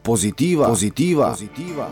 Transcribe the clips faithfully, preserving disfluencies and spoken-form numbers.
pozitiva, pozitiva, pozitiva.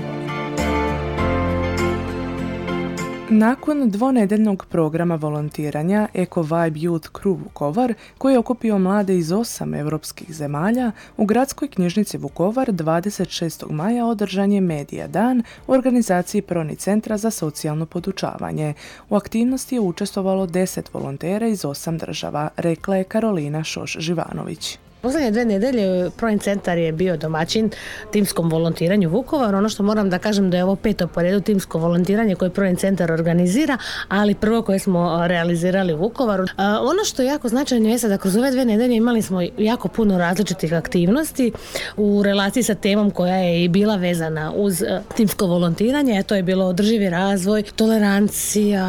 Nakon dvonedeljnog programa volontiranja Eco Vibe Youth Crew Vukovar, koji je okupio mlade iz osam europskih zemalja, u Gradskoj knjižnici Vukovar dvadeset šestog maja održan je Medija dan u organizaciji Proni centra za socijalno podučavanje. U aktivnosti je učestvovalo deset volontera iz osam država, rekla je Karolina Šoš-Živanović. Posljednje dve nedelje Proni centar je bio domaćin timskom volontiranju Vukovar. Ono što moram da kažem da je ovo peto po redu timsko volontiranje koje Proni centar organizira, ali prvo koje smo realizirali u Vukovaru. A, ono što je jako značajno je da kroz ove dve nedelje imali smo jako puno različitih aktivnosti u relaciji sa temom koja je i bila vezana uz timsko volontiranje, a to je bilo održivi razvoj, tolerancija,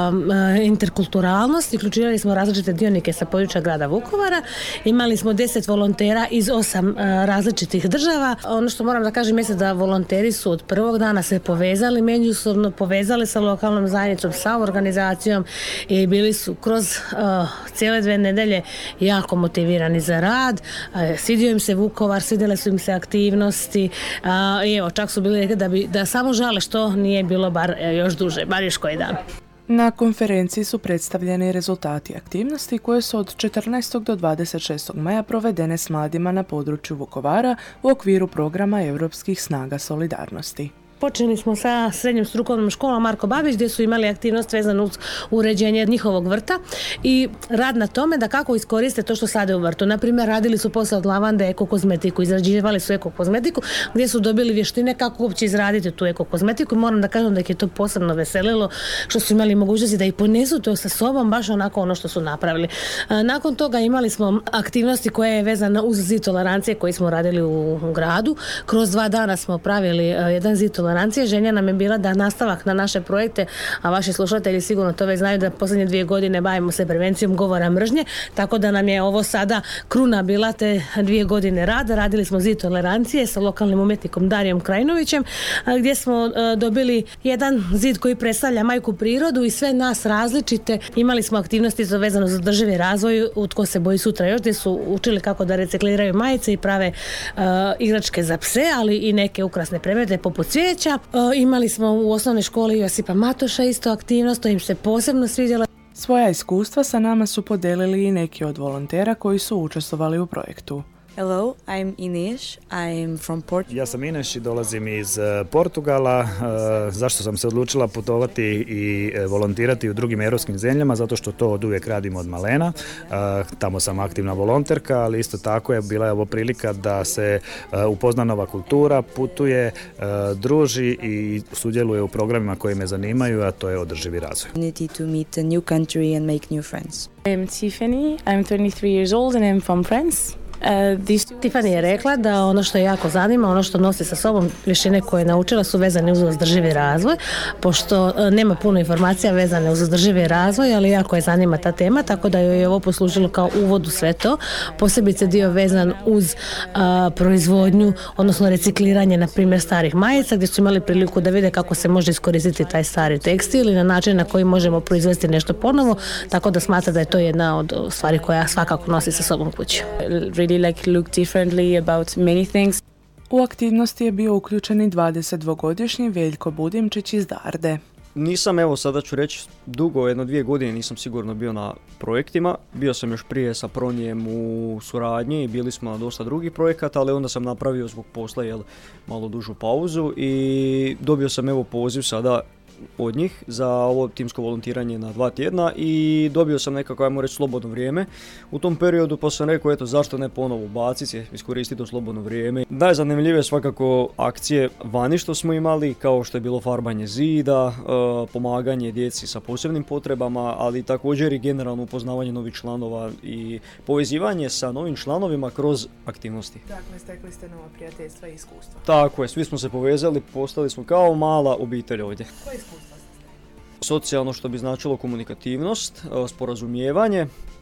interkulturalnost. Uključivali smo različite dionike sa područja grada Vukovara. Imali smo deset volontera iz osam uh, različitih država. Ono što moram da kažem je da volonteri su od prvog dana se povezali međusobno, povezali sa lokalnom zajednicom, sa organizacijom i bili su kroz uh, cijele dve nedelje jako motivirani za rad. Uh, svidio im se Vukovar, svidjele su im se aktivnosti uh, i evo, čak su bili rekli da, bi, da samo žale što nije bilo bar uh, još duže, bar još koji dan. Na konferenciji su predstavljeni rezultati aktivnosti koje su od četrnaestog do dvadeset šestog maja provedene s mladima na području Vukovara u okviru programa Europskih snaga solidarnosti. Počeli smo sa srednjom strukovnom školom Marko Babić gdje su imali aktivnost vezanu uz uređenje njihovog vrta i rad na tome da kako iskoriste to što sade u vrtu. Naprimjer, radili su posle od lavande ekokozmetiku, izrađivali su ekokozmetiku gdje su dobili vještine kako uopće izraditi tu ekokozmetiku. Moram da kažem da ih je to posebno veselilo što su imali mogućnosti da i ponesu to sa sobom, baš onako ono što su napravili. Nakon toga imali smo aktivnosti koje je vezana uz zid tolerancije koji smo radili u, u gradu. Kroz dva dana smo pravili jedan zid tolerancije. Želja nam je bila da nastavak na naše projekte, a vaši slušatelji sigurno to već znaju da posljednje dvije godine bavimo se prevencijom govora mržnje, tako da nam je ovo sada kruna bila te dvije godine rada. Radili smo zid tolerancije sa lokalnim umjetnikom Darijom Krajinovićem, gdje smo dobili jedan zid koji predstavlja majku prirodu i sve nas različite. Imali smo aktivnosti vezano za održivi razvoj u Tko se boji sutra još, gdje su učili kako da recikliraju majice i prave uh, igračke za pse, ali i neke ukrasne predmete poput cvijeća. Imali smo u osnovnoj školi Josipa Matoša isto aktivnost, to im se posebno svidjelo. Svoja iskustva sa nama su podelili i neki od volontera koji su učestvovali u projektu. Hello, I'm Inês. I'm from Portugal. Ja sam Inês i dolazim iz Portugala. Zašto sam se odlučila putovati i volontirati u drugim europskim zemljama? Zato što to od uvijek radim od malena. Tamo sam aktivna volonterka, ali isto tako je bila je ovo prilika da se upozna nova kultura, putuje, druži i sudjeluje u programima koji me zanimaju, a to je održivi razvoj. To meet a new country and make new friends. I'm Tiffany. I'm twenty-three years old and I'm from France. Uh, Tiffany je rekla da ono što je jako zanima, ono što nosi sa sobom vještine koje je naučila su vezane uz održivi razvoj, pošto uh, nema puno informacija vezane uz održivi razvoj, ali jako je zanima ta tema, tako da joj je ovo poslužilo kao uvod u sve to, posebice dio vezan uz uh, proizvodnju, odnosno recikliranje, na primjer, starih majica, gdje su imali priliku da vide kako se može iskoristiti taj stari tekstil i na način na koji možemo proizvesti nešto ponovo, tako da smatra da je to jedna od stvari koja svakako nosi sa sobom kući. Like look differently about many things. U aktivnosti je bio uključen i dvadesetdvogodišnji Veljko Budimčić iz Darde. Nisam, evo sada ću reći, dugo, jedno dvije godine nisam sigurno bio na projektima. Bio sam još prije sa Pronijem u suradnji i bili smo na dosta drugih projekata, ali onda sam napravio zbog posla jel, malo dužu pauzu i dobio sam evo poziv sada od njih za ovo timsko volontiranje na dva tjedna i dobio sam nekako, ajmo reći, slobodno vrijeme u tom periodu, pa sam rekao, eto, zašto ne ponovo baciti se, iskoristiti to slobodno vrijeme. Najzanimljivije svakako akcije vani što smo imali, kao što je bilo farbanje zida, pomaganje djeci sa posebnim potrebama, ali također i generalno upoznavanje novih članova i povezivanje sa novim članovima kroz aktivnosti. Dakle, stekli ste nova prijateljstva i iskustva. Tako je, svi smo se povezali, postali smo kao mala obitelj ovdje. Koje iskustva ste? Socijalno, što bi značilo komunikativnost, sporazumijevanje,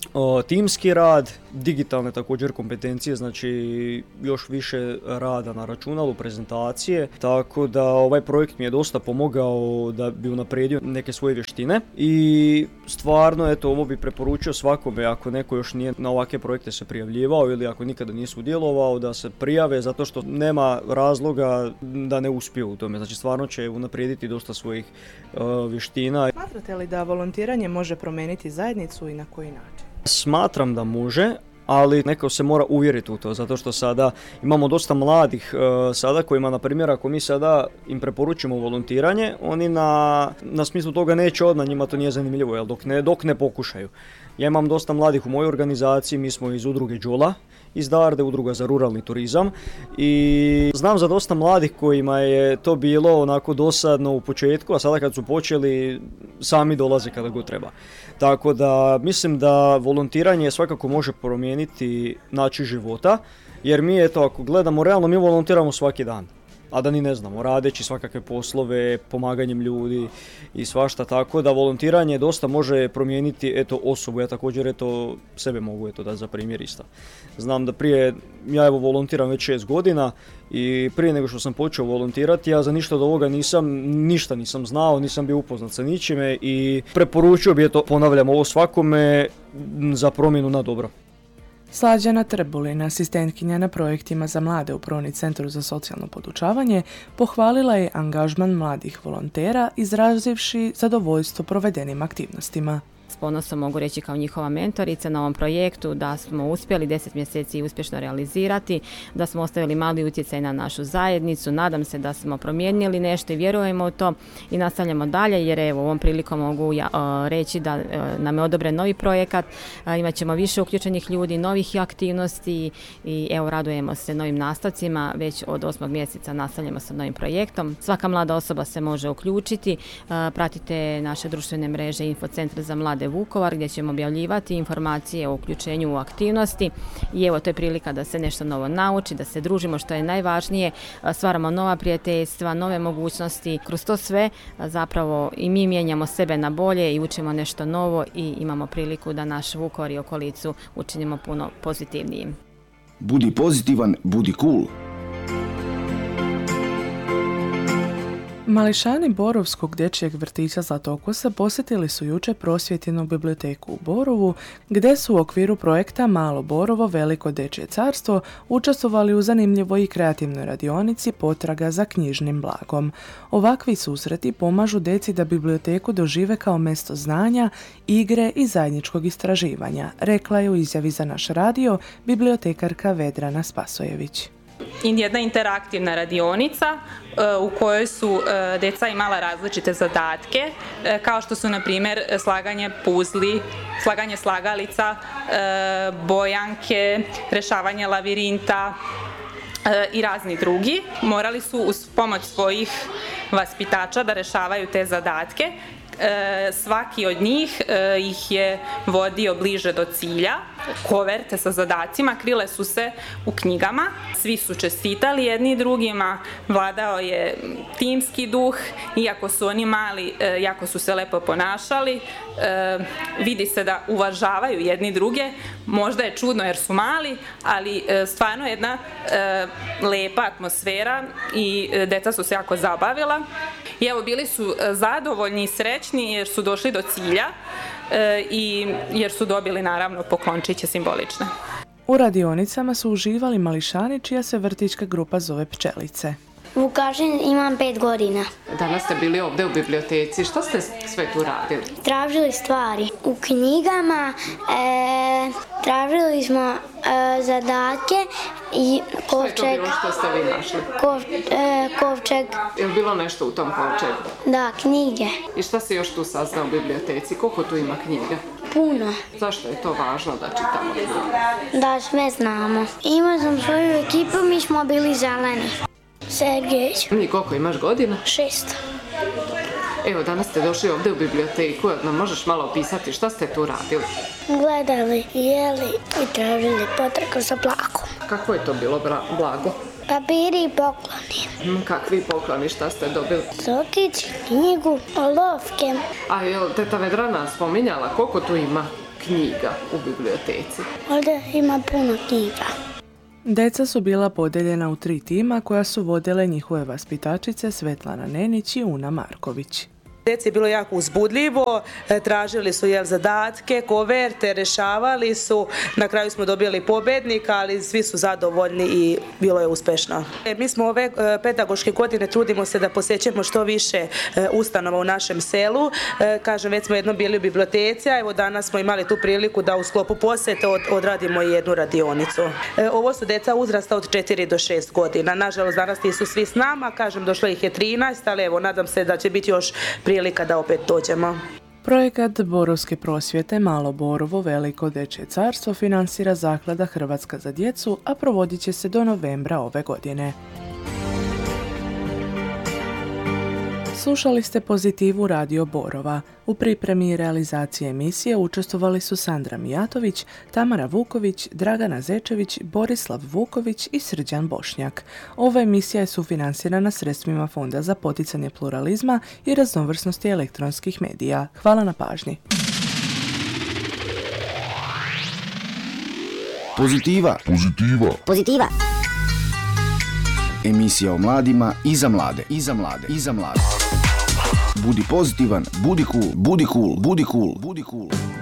O, timski rad, digitalne također kompetencije, znači još više rada na računalu, prezentacije, tako da ovaj projekt mi je dosta pomogao da bi unaprijedio neke svoje vještine i stvarno eto ovo bi preporučio svakome ako neko još nije na ovakve projekte se prijavljivao ili ako nikada nije sudjelovao da se prijave zato što nema razloga da ne uspiju u tome, znači stvarno će unaprijediti dosta svojih uh, vještina. Smatrate li da volontiranje može promijeniti zajednicu i na koji način? Smatram da može, ali neko se mora uvjeriti u to, zato što sada imamo dosta mladih uh, sada kojima, na primjer, ako mi sada im preporučimo volontiranje, oni na, na smislu toga neće odmah, njima to nije zanimljivo, jel, dok, ne, dok ne pokušaju. Ja imam dosta mladih u mojoj organizaciji, mi smo iz udruge Đula, iz Darde, udruga za ruralni turizam i znam za dosta mladih kojima je to bilo onako dosadno u početku, a sada kad su počeli sami dolaze kada god treba. Tako da mislim da volontiranje svakako može promijeniti način života, jer mi eto ako gledamo realno mi volontiramo svaki dan. A da ni ne znamo, radeći svakakve poslove, pomaganjem ljudi i svašta, tako da volontiranje dosta može promijeniti eto osobu. Ja također eto sebe mogu eto da za primjer isto. Znam da prije, ja evo volontiram već šest godina i prije nego što sam počeo volontirati, ja za ništa od ovoga nisam, ništa nisam znao, nisam bio upoznat sa ničime i preporučio bi eto, ponavljam ovo svakome za promjenu na dobro. Slađana Trbulin, asistentkinja na projektima za mlade u Proni centru za socijalno podučavanje, pohvalila je angažman mladih volontera izrazivši zadovoljstvo provedenim aktivnostima. S ponosom mogu reći kao njihova mentorica na ovom projektu da smo uspjeli deset mjeseci uspješno realizirati, da smo ostavili mali utjecaj na našu zajednicu. Nadam se da smo promijenili nešto i vjerujemo u to i nastavljamo dalje jer evo ovom prilikom mogu ja, o, reći da o, nam je odobren novi projekat, a, imat ćemo više uključenih ljudi, novih aktivnosti i evo radujemo se novim nastavcima. Već od osmog mjeseca nastavljamo sa novim projektom. Svaka mlada osoba se može uključiti. A, pratite naše društvene mreže Infocentra za mlade Vukovar gdje ćemo objavljivati informacije o uključenju u aktivnosti i evo to je prilika da se nešto novo nauči, da se družimo što je najvažnije, stvaramo nova prijateljstva, nove mogućnosti. Kroz to sve zapravo i mi mijenjamo sebe na bolje i učimo nešto novo i imamo priliku da naš Vukovar i okolicu učinimo puno pozitivnijim. Budi pozitivan, budi cool. Mališani Borovskog dječjeg vrtića Zlatokosa posjetili su jučer prosvjetljenu biblioteku u Borovu, gdje su u okviru projekta Malo Borovo, veliko dječje carstvo učestvovali u zanimljivoj i kreativnoj radionici Potraga za knjižnim blagom. Ovakvi susreti pomažu djeci da biblioteku dožive kao mjesto znanja, igre i zajedničkog istraživanja, rekla je u izjavi za naš radio bibliotekarka Vedrana Spasojević. Jedna interaktivna radionica u kojoj su djeca imala različite zadatke, kao što su na primjer slaganje puzli, slaganje slagalica, bojanke, rješavanje lavirinta i razni drugi. Morali su uz pomoć svojih vaspitača da rješavaju te zadatke. E, svaki od njih e, ih je vodio bliže do cilja. Koverte sa zadacima krile su se u knjigama. Svi su čestitali jedni drugima, vladao je timski duh, iako su oni mali, e, jako su se lepo ponašali. E, vidi se da uvažavaju jedni druge. Možda je čudno jer su mali, ali e, stvarno jedna e, lepa atmosfera i e, deca su se jako zabavila. I evo, bili su zadovoljni i srećni jer su došli do cilja e, i jer su dobili naravno poklončiće simbolične. U radionicama su uživali mališani čija se vrtićka grupa zove Pčelice. Vukašin, imam pet godina. Danas ste bili ovdje u biblioteci. Što ste sve tu radili? Tražili stvari. U knjigama e, tražili smo e, zadatke i kovčeg. Što je to bilo što ste vi našli? Kov, e, kovčeg. Je li bilo nešto u tom kovčegu? Da, knjige. I šta se još tu saznao u biblioteci? Koliko tu ima knjiga? Puno. Zašto je to važno da čitamo knjige? Da sve znamo. Imao sam svoju ekipu, mi smo bili zeleni. Sergejić. I koliko imaš godina? Šest. Evo, danas ste došli ovdje u biblioteku, nam možeš malo opisati šta ste tu radili? Gledali, jeli i tražili potragu za blagom. Kako je to bilo blago? Papiri i pokloni. Hmm, kakvi pokloni, šta ste dobili? Sokić, knjigu, olovke. A je li teta Vedrana spominjala koliko tu ima knjiga u biblioteci? Ovdje ima puno knjiga. Deca su bila podeljena u tri tima koja su vodile njihove vaspitačice Svetlana Nenić i Una Marković. Djeci je bilo jako uzbudljivo, tražili su jel zadatke, koverte, rešavali su, na kraju smo dobili pobjednika, ali svi su zadovoljni i bilo je uspešno. Mi smo ove pedagoške godine trudimo se da posjećujemo što više ustanova u našem selu. Kažem, već smo jednom bili u biblioteci, a evo danas smo imali tu priliku da u sklopu posjete odradimo i jednu radionicu. Ovo su deca uzrasta od četiri do šest godina. Nažalost, danas nisu svi s nama, kažem, došlo ih je trinaest, ali evo, nadam se da će biti još prilika da opet dođemo. Projekat Borovske prosvjete Malo Borovo Veliko dečje carstvo financira Zaklada Hrvatska za djecu, a provodit će se do novembra ove godine. Slušali ste Pozitivu Radio Borova. U pripremi i realizaciji emisije učestvovali su Sandra Mijatović, Tamara Vuković, Dragana Zečević, Borislav Vuković i Srđan Bošnjak. Ova emisija je sufinansirana sredstvima Fonda za poticanje pluralizma i raznovrsnosti elektronskih medija. Hvala na pažnji. Pozitiva. Pozitiva. Pozitiva. Emisija o mladima i za mlade. I za mlade. I za mlade. Budi pozitivan, budi cool, budi cool, budi cool, budi cool.